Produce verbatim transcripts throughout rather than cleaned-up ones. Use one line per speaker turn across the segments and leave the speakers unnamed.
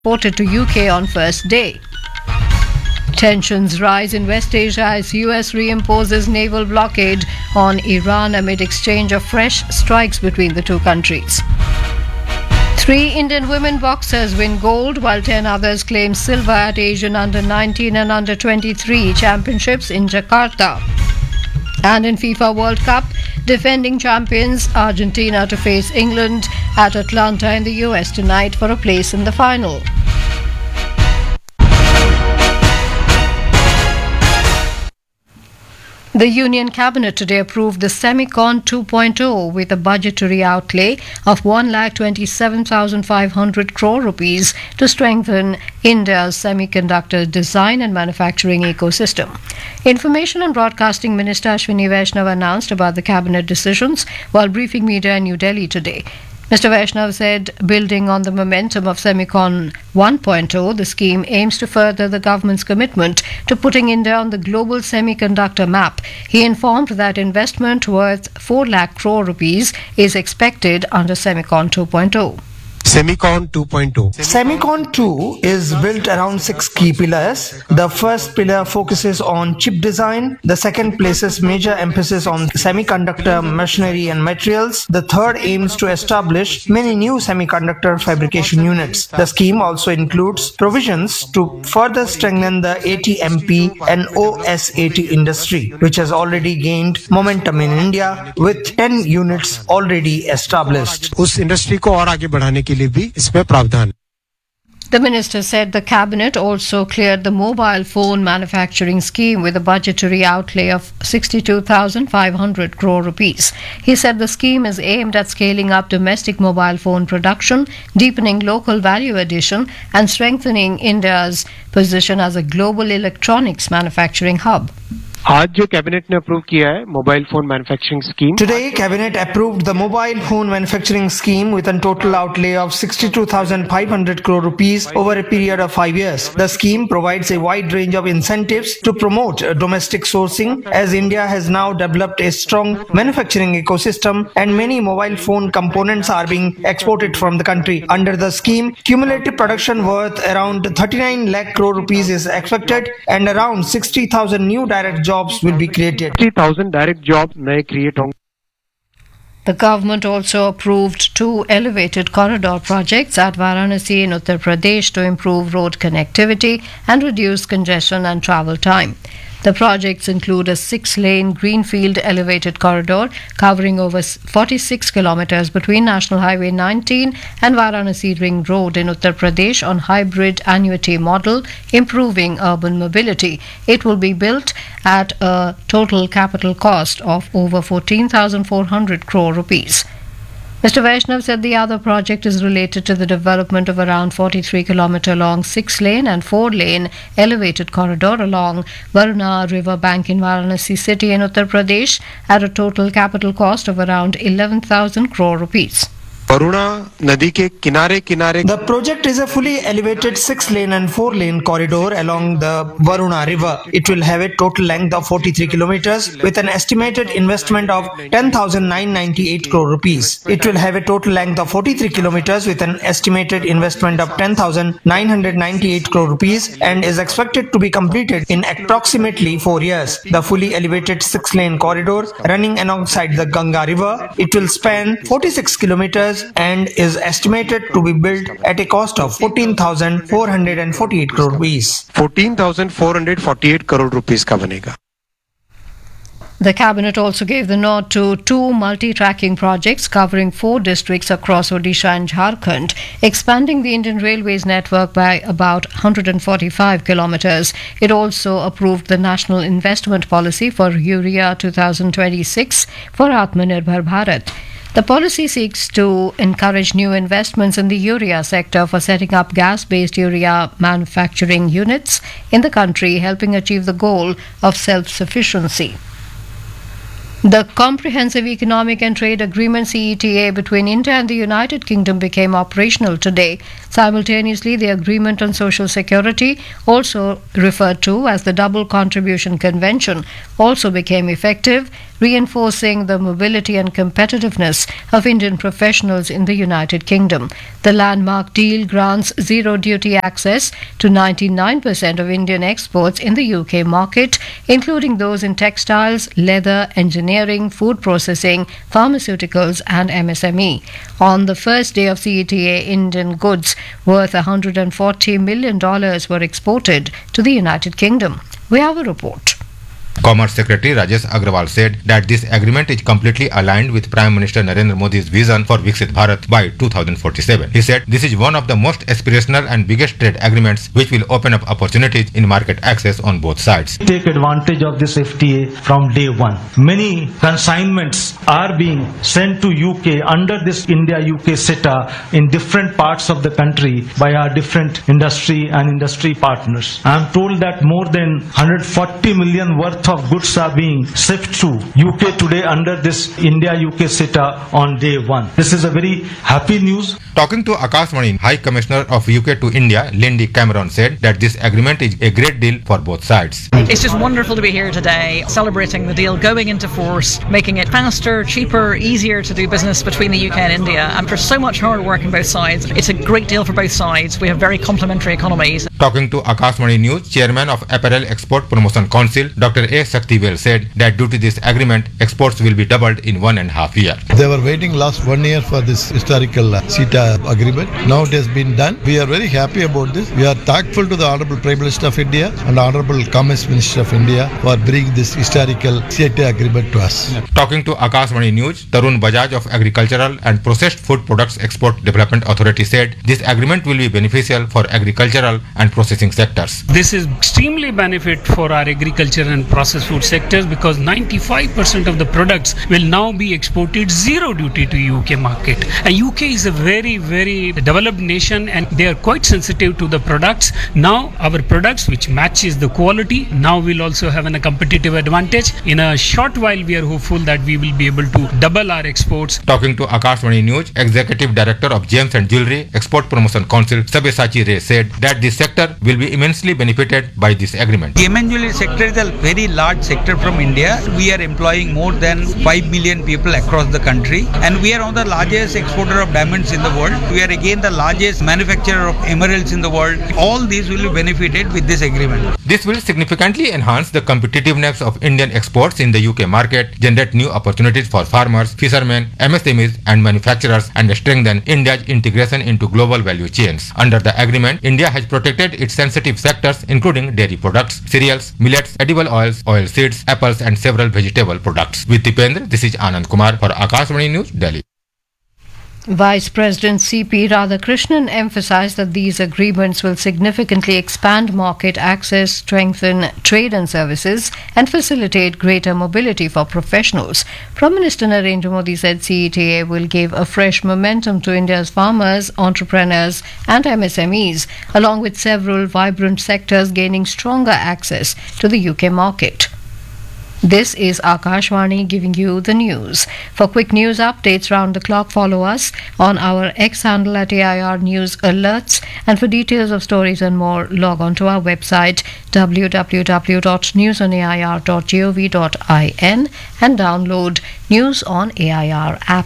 Ported to U K on first day. Tensions rise in West Asia as U S reimposes naval blockade on Iran amid exchange of fresh strikes between the two countries. Three Indian women boxers win gold while ten others claim silver at Asian under nineteen and under twenty-three championships in Jakarta. And in FIFA World Cup, defending champions Argentina to face England at Atlanta in the U S tonight for a place in the final. The Union Cabinet today approved the Semicon two point oh with a budgetary outlay of one lakh twenty-seven thousand five hundred crore rupees to strengthen India's semiconductor design and manufacturing ecosystem. Information and Broadcasting Minister Ashwini Vaishnav announced about the cabinet decisions while briefing media in New Delhi today. Mister Vaishnav said, building on the momentum of Semicon one point oh, the scheme aims to further the government's commitment to putting India on the global semiconductor map. He informed that investment worth four lakh crore rupees is expected under Semicon two point oh.
Semicon two point oh.
Semicon two is built around six key pillars. The first pillar focuses on chip design. The second places major emphasis on semiconductor machinery and materials. The third aims to establish many new semiconductor fabrication units. The scheme also includes provisions to further strengthen the A T M P and O S A T industry, which has already gained momentum in India with ten units already established.
उस industry को और आगे बढ़ाने के लिए भी इसमें प्रावधान.
The minister said the cabinet also cleared the mobile phone manufacturing scheme with a budgetary outlay of sixty-two thousand five hundred crore rupees. He said the scheme is aimed at scaling up domestic mobile phone production, deepening local value addition, and strengthening India's position as a global electronics manufacturing hub.
आज जो cabinet ने approve किया है mobile phone manufacturing scheme.
Today, Cabinet approved the mobile phone manufacturing scheme with a total outlay of sixty-two thousand five hundred crore rupees over a period of five years. The scheme provides a wide range of incentives to promote domestic sourcing, as India has now developed a strong manufacturing ecosystem and many mobile phone components are being exported from the country. Under the scheme, cumulative production worth around thirty-nine lakh crore rupees is expected and around sixty thousand new direct jobs jobs will be created.
sixty thousand direct jobs नए create होंगे.
The government also approved two elevated corridor projects at Varanasi in Uttar Pradesh to improve road connectivity and reduce congestion and travel time. The projects include a six-lane greenfield elevated corridor covering over forty-six kilometers between National Highway nineteen and Varanasi Ring Road in Uttar Pradesh on hybrid annuity model, improving urban mobility. It will be built at a total capital cost of over fourteen thousand four hundred crore rupees. Mister Vaishnav said the other project is related to the development of around forty-three kilometer long six-lane and four-lane elevated corridor along Varuna river bank in Varanasi city in Uttar Pradesh at a total capital cost of around eleven thousand crore rupees.
Varuna नदी के किनारे किनारे.
The project is a fully elevated six-lane and four-lane corridor along the Varuna river. It will have a total length of forty-three kilometers with an estimated investment of ten thousand nine hundred ninety-eight crore rupees. It will have a total length of forty-three kilometers with an estimated investment of ten thousand nine hundred ninety-eight crore rupees and is expected to be completed in approximately four years. The fully elevated six-lane corridor running alongside the Ganga river, it will span forty-six kilometers and is estimated to be built at a cost of fourteen thousand four hundred forty-eight crore rupees.
fourteen thousand four hundred forty-eight crore rupees का बनेगा.
The cabinet also gave the nod to two multi-tracking projects covering four districts across Odisha and Jharkhand, expanding the Indian Railways network by about one hundred forty-five kilometers. It also approved the National Investment Policy for Urea twenty twenty-six for Atmanirbhar Bharat. The policy seeks to encourage new investments in the urea sector for setting up gas-based urea manufacturing units in the country, helping achieve the goal of self-sufficiency. The Comprehensive Economic and Trade Agreement C E T A between India and the United Kingdom became operational today. Simultaneously, the Agreement on Social Security, also referred to as the Double Contribution Convention, also became effective, reinforcing the mobility and competitiveness of Indian professionals in the United Kingdom. The landmark deal grants zero duty access to ninety-nine percent of Indian exports in the U K market, including those in textiles, leather, engineering, food processing, pharmaceuticals and M S M E. On the first day of C E T A, Indian goods worth one hundred forty million dollars were exported to the United Kingdom. We have a report.
Commerce Secretary Rajesh Agrawal said that this agreement is completely aligned with Prime Minister Narendra Modi's vision for Viksit Bharat by two thousand forty-seven. He said this is one of the most aspirational and biggest trade agreements which will open up opportunities in market access on both sides.
Take advantage of this F T A from day one. Many consignments are being sent to U K under this India-U K CETA in different parts of the country by our different industry and industry partners. I am told that more than one hundred forty million worth of goods are being shipped to U K today under this India-U K CETA on day one. This is a very happy news.
Talking to Akashvani, High Commissioner of U K to India, Lindy Cameron, said that this agreement is a great deal for both sides.
It's just wonderful to be here today, celebrating the deal going into force, making it faster, cheaper, easier to do business between the U K and India. After so much hard work on both sides, it's a great deal for both sides. We have very complementary economies.
Talking to Akashvani News, Chairman of Apparel Export Promotion Council, Doctor A. Shaktivel, said that due to this agreement, exports will be doubled in one and a half year.
They were waiting last one year for this historical uh, CETA agreement. Now it has been done. We are very happy about this. We are thankful to the Honorable Prime Minister of India and Honorable Commerce Minister of India for bringing this historical CETA agreement to us.
Talking to Akashvani News, Tarun Bajaj of Agricultural and Processed Food Products Export Development Authority said this agreement will be beneficial for agricultural and processing sectors.
This is extremely benefit for our agriculture and processed food sectors because ninety-five percent of the products will now be exported zero duty to U K market. And U K is a very, very developed nation and they are quite sensitive to the products. Now our products which matches the quality now will also have a competitive advantage. In a short while we are hopeful that we will be able to double our exports.
Talking to Akashvani News, Executive Director of Gems and Jewelry Export Promotion Council, Sabyasachi Ray, said that this sector will be immensely benefited by this agreement.
Gem and jewelry sector is a very large sector from India. We are employing more than five million people across the country and we are one of the largest exporter of diamonds in the world. We are again the largest manufacturer of emeralds in the world. All these will be benefited with this agreement.
This will significantly enhance the competitiveness of Indian exports in the U K market, generate new opportunities for farmers, fishermen, M S M Es and manufacturers and strengthen India's integration into global value chains. Under the agreement, India has protected its sensitive sectors including dairy products, cereals, millets, edible oils, oil seeds, apples and several vegetable products. With Dipendra, this is Anand Kumar for Akashvani News, Delhi.
Vice President C P Radhakrishnan emphasized that these agreements will significantly expand market access, strengthen trade and services, and facilitate greater mobility for professionals. Prime Minister Narendra Modi said C E T A will give a fresh momentum to India's farmers, entrepreneurs, and M S M Es, along with several vibrant sectors gaining stronger access to the U K market. This is Akashvani giving you the news. For quick news updates round the clock, follow us on our X handle at A I R News Alerts. And for details of stories and more, log on to our website w w w dot news on a i r dot gov dot in and download News on A I R app.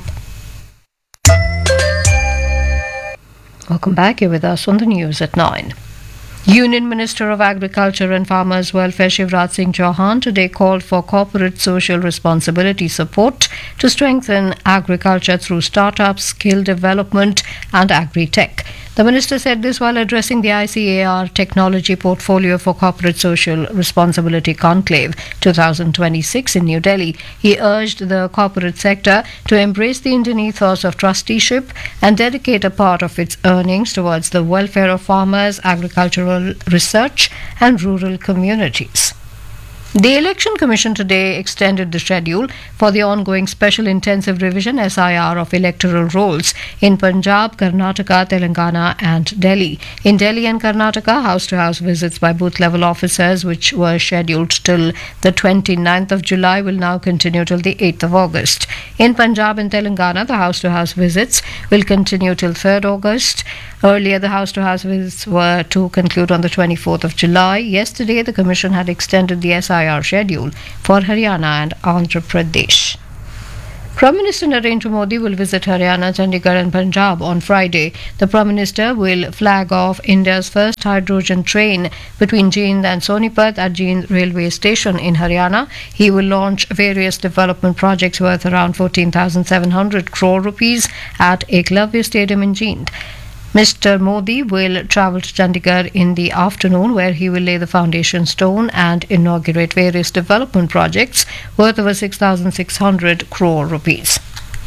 Welcome back. You're with us on the news at nine. Union Minister of Agriculture and Farmers Welfare Shivraj Singh Chauhan today called for corporate social responsibility support to strengthen agriculture through startups, skill development and agri-tech. The minister said this while addressing the I C A R Technology Portfolio for Corporate Social Responsibility Conclave twenty twenty-six in New Delhi. He urged the corporate sector to embrace the Indian ethos of trusteeship and dedicate a part of its earnings towards the welfare of farmers, agricultural research and rural communities. The Election Commission today extended the schedule for the ongoing Special Intensive Revision S I R of electoral rolls in Punjab, Karnataka, Telangana and Delhi. In Delhi and Karnataka, house-to-house visits by booth-level officers, which were scheduled till the twenty-ninth of July, will now continue till the eighth of August. In Punjab and Telangana, the house-to-house visits will continue till third of August. Earlier, the house-to-house visits were to conclude on the twenty-fourth of July. Yesterday, the Commission had extended the S I R schedule for Haryana and Andhra Pradesh. Prime Minister Narendra Modi will visit Haryana, Chandigarh and Punjab on Friday. The Prime Minister will flag off India's first hydrogen train between Jind and Sonipat at Jind railway station in Haryana. He will launch various development projects worth around fourteen thousand seven hundred crore rupees at Eklavya Stadium in Jind. Mister Modi will travel to Chandigarh in the afternoon, where he will lay the foundation stone and inaugurate various development projects worth over six thousand six hundred crore rupees.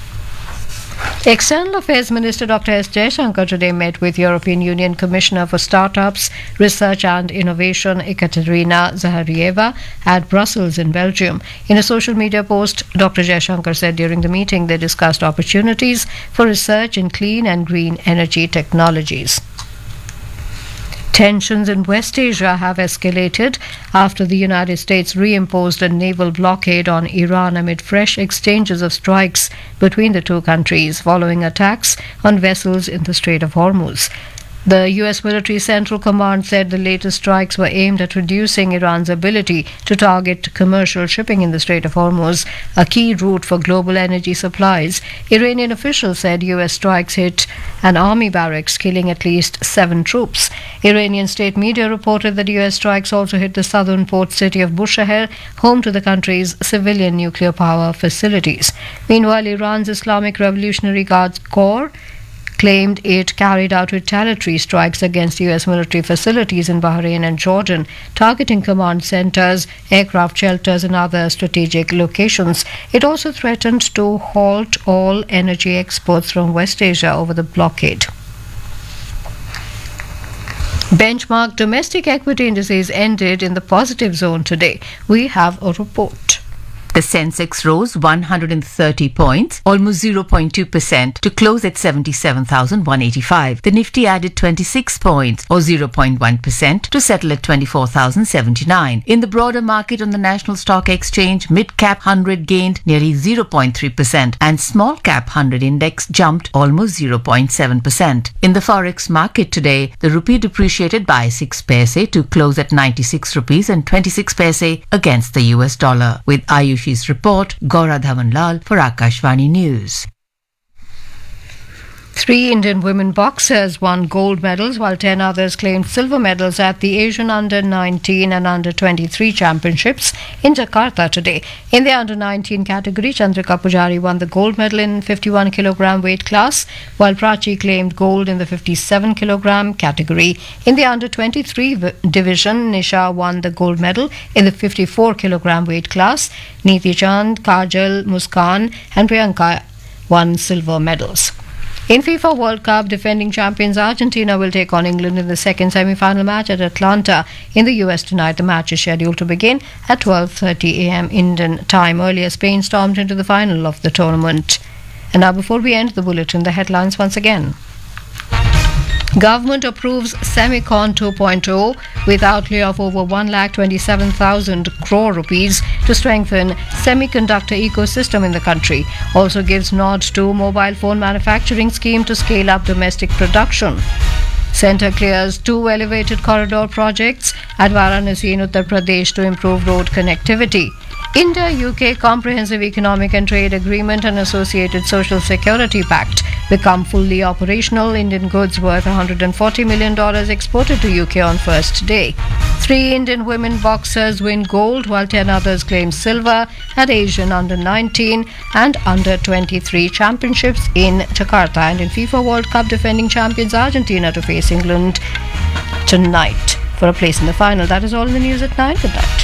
External Affairs Minister Doctor S. Jaishankar today met with European Union Commissioner for Startups, Research and Innovation Ekaterina Zaharieva at Brussels in Belgium. In a social media post, Doctor Jaishankar said during the meeting they discussed opportunities for research in clean and green energy technologies. Tensions in West Asia have escalated after the United States reimposed a naval blockade on Iran amid fresh exchanges of strikes between the two countries following attacks on vessels in the Strait of Hormuz. The U S Military Central Command said the latest strikes were aimed at reducing Iran's ability to target commercial shipping in the Strait of Hormuz, a key route for global energy supplies. Iranian officials said U S strikes hit an army barracks, killing at least seven troops. Iranian state media reported that U S strikes also hit the southern port city of Bushehr, home to the country's civilian nuclear power facilities. Meanwhile, Iran's Islamic Revolutionary Guards Corps claimed it carried out retaliatory strikes against U S military facilities in Bahrain and Jordan, targeting command centers, aircraft shelters and other strategic locations. It also threatened to halt all energy exports from West Asia over the blockade. Benchmark domestic equity indices ended in the positive zone today. We have a report.
The Sensex rose one hundred thirty points, almost zero point two percent, to close at seventy-seven thousand one hundred eighty-five. The Nifty added twenty-six points, or zero point one percent, to settle at twenty-four thousand seventy-nine. In the broader market on the National Stock Exchange, Mid-Cap one hundred gained nearly zero point three percent and Small-Cap one hundred index jumped almost zero point seven percent. In the Forex market today, the rupee depreciated by six paise to close at ninety-six rupees and twenty-six paise against the U S dollar. With Ayush report, Gaura Dhawanlal for Akashvani News.
Three Indian women boxers won gold medals, while ten others claimed silver medals at the Asian Under nineteen and Under twenty-three Championships in Jakarta today. In the Under nineteen category, Chandrika Pujari won the gold medal in fifty-one kilogram weight class, while Prachi claimed gold in the fifty-seven kilogram category. In the Under twenty-three v- division, Nisha won the gold medal in the fifty-four kilogram weight class. Neeti Chand, Kajal, Muskan and Priyanka won silver medals. In FIFA World Cup, defending champions Argentina will take on England in the second semi-final match at Atlanta in the U S tonight. The match is scheduled to begin at twelve thirty a.m. Indian time. Earlier, Spain stormed into the final of the tournament. And now, before we end the bulletin, the headlines once again. Government approves Semicon two point oh with outlay of over one lakh twenty-seven thousand crore rupees to strengthen semiconductor ecosystem in the country. Also gives nod to mobile phone manufacturing scheme to scale up domestic production. Centre clears two elevated corridor projects at Varanasi in Uttar Pradesh to improve road connectivity. India-U K Comprehensive Economic and Trade Agreement and Associated Social Security Pact become fully operational. Indian goods worth one hundred forty million dollars exported to U K on first day. Three Indian women boxers win gold, while ten others claim silver at Asian Under nineteen and Under twenty-three Championships in Jakarta. And in FIFA World Cup, defending champions Argentina to face England tonight for a place in the final. That is all in the news at nine. Good night.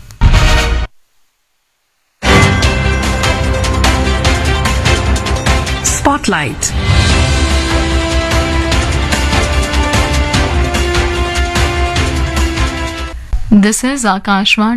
Spotlight.
This is Akashvani.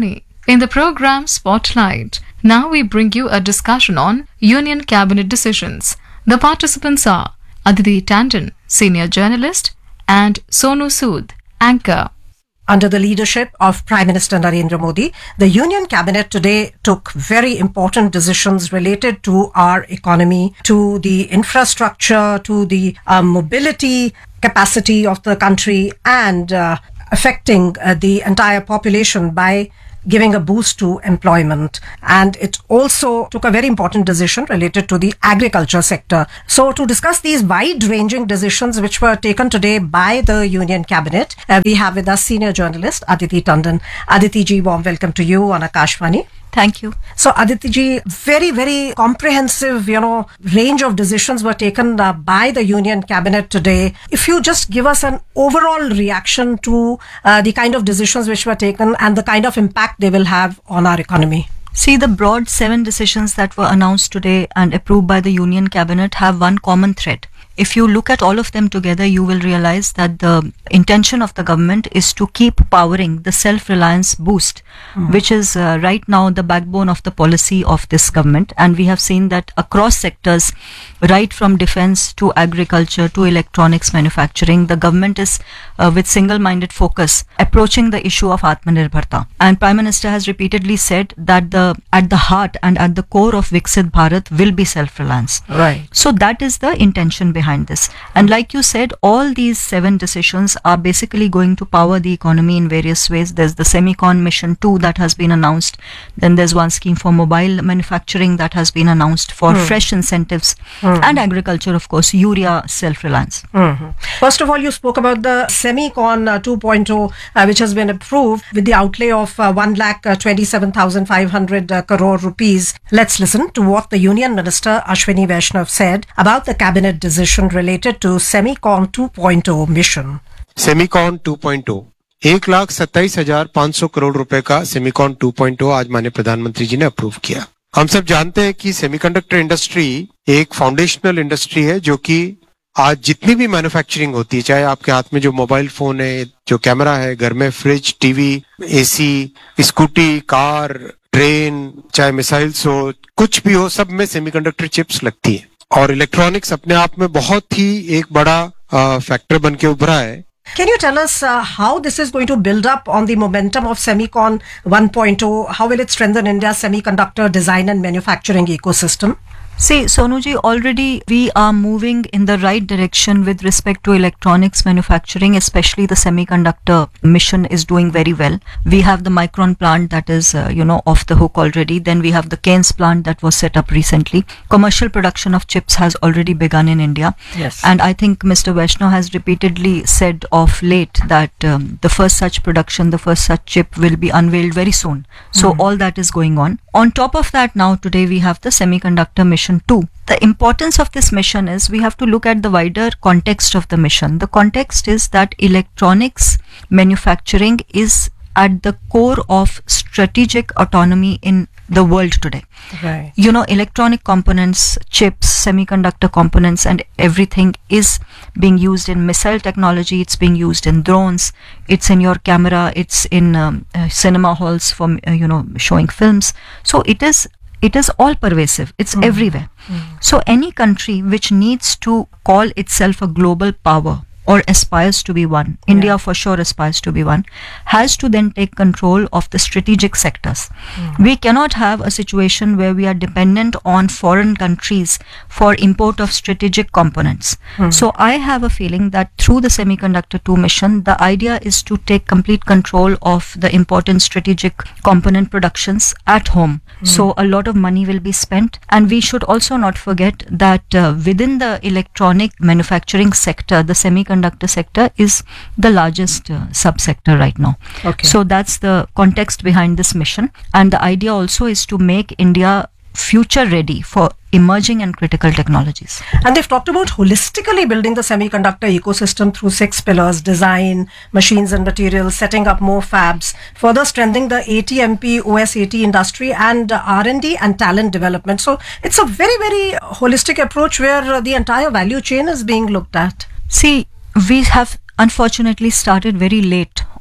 In the program Spotlight, now we bring you a discussion on Union Cabinet decisions. The participants are Aditi Tandon, senior journalist, and Sonu Sood, anchor.
Under the leadership of Prime Minister Narendra Modi, the Union Cabinet today took very important decisions related to our economy, to the infrastructure, to the uh, mobility capacity of the country, and uh, affecting uh, the entire population by giving a boost to employment. And it also took a very important decision related to the agriculture sector. So to discuss these wide-ranging decisions which were taken today by the Union Cabinet, uh, we have with us senior journalist Aditi Tandon. Aditi ji, warm welcome to you on Akashvani.
Thank you.
So Aditi ji, very, very comprehensive, you know, range of decisions were taken uh, by the Union Cabinet today. If you just give us an overall reaction to uh, the kind of decisions which were taken and the kind of impact they will have on our economy.
See, the broad seven decisions that were announced today and approved by the Union Cabinet have one common thread. If you look at all of them together, you will realize that the intention of the government is to keep powering the self-reliance boost, mm. which is uh, right now the backbone of the policy of this government. And we have seen that across sectors, right from defense to agriculture to electronics manufacturing, the government is uh, with single-minded focus approaching the issue of Atmanirbharta. And Prime Minister has repeatedly said that the at the heart and at the core of Viksit Bharat will be self-reliance.
Right.
So that is the intention behind behind this. And like you said, all these seven decisions are basically going to power the economy in various ways. There's the Semicon Mission two that has been announced. Then there's one scheme for mobile manufacturing that has been announced for mm. fresh incentives mm. and agriculture, of course, urea self-reliance.
Mm-hmm. First of all, you spoke about the Semicon uh, two point oh, uh, which has been approved with the outlay of uh, one lakh twenty-seven thousand five hundred uh, crore rupees. Let's listen to what the Union Minister Ashwini Vaishnav said about the cabinet decision related to Semicon two point oh mission.
Semicon two point ओ एक लाख सत्ताईस हजार पाँच सौ करोड़ रुपए का Semicon two point ओ आज माननीय प्रधानमंत्री जी ने अप्रूव किया। हम सब जानते हैं कि सेमीकंडक्टर इंडस्ट्री एक फाउंडेशनल इंडस्ट्री है जो कि आज जितनी भी मैन्युफैक्चरिंग होती है, चाहे आपके हाथ में जो मोबाइल फोन है, जो कैमरा है, घर में fridge, TV, AC, scooty, car, train, चाहे मिसाइल्स हो, कुछ भी हो, सब में सेमीकंडक्टर चिप्स लगती है। और इलेक्ट्रॉनिक्स अपने आप में बहुत ही एक बड़ा फैक्टर बन के उभरा है।
Can you tell us uh, how this is going to build up on the momentum of Semicon one point oh? How will it strengthen India's semiconductor design and manufacturing ecosystem?
See, Sonuji, already we are moving in the right direction with respect to electronics manufacturing, especially the semiconductor mission is doing very well. We have the Micron plant that is, uh, you know, off the hook already. Then we have the Keynes plant that was set up recently. Commercial production of chips has already begun in India.
Yes.
And I think Mister Vaishnav has repeatedly said of late that um, the first such production, the first such chip will be unveiled very soon. So mm-hmm. all that is going on. On top of that, now today we have the semiconductor mission two. The importance of this mission is we have to look at the wider context of the mission. The context is that electronics manufacturing is at the core of strategic autonomy in the world today.
Right.
You know, electronic components, chips, semiconductor components and everything is being used in missile technology, it's being used in drones, it's in your camera, it's in um, uh, cinema halls for, uh, you know, showing films. So it is It is all pervasive. It's mm. everywhere. Mm. So any country which needs to call itself a global power or aspires to be one, yeah. India for sure aspires to be one, has to then take control of the strategic sectors. Mm. We cannot have a situation where we are dependent on foreign countries for import of strategic components. Mm. So I have a feeling that through the Semiconductor two mission, the idea is to take complete control of the important strategic component productions at home. Mm. So a lot of money will be spent, and we should also not forget that uh, within the electronic manufacturing sector, the semiconductor Conductor sector is the largest uh, subsector right now.
Okay.
So that's the context behind this mission, and the idea also is to make India future ready for emerging and critical technologies.
And they've talked about holistically building the semiconductor ecosystem through six pillars: design, machines and materials, setting up more fabs, further strengthening the A T M P, O S A T industry, and uh, R and D and talent development. So it's a very, very holistic approach where uh, the entire value chain is being looked at.
See, we have unfortunately started very late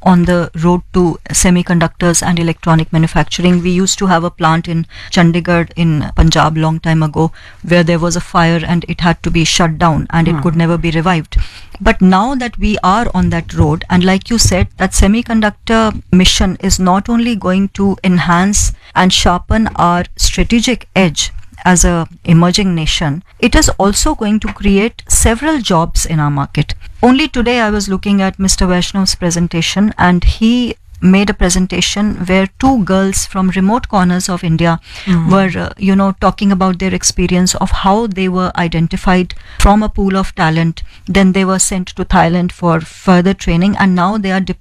on the road to semiconductors and electronic manufacturing. We used to have a plant in Chandigarh in Punjab long time ago where there was a fire and it had to be shut down and it
Hmm.
could never be revived. But now that we are on that road, and like you said, that semiconductor mission is not only going to enhance and sharpen our strategic edge as a emerging nation, it is also going to create several jobs in our market. Only today I was looking at Mister Vaishnav's presentation, and he made a presentation where two girls from remote corners of India
Mm.
were, uh, you know, talking about their experience of how they were identified from a pool of talent. Then they were sent to Thailand for further training, and now they are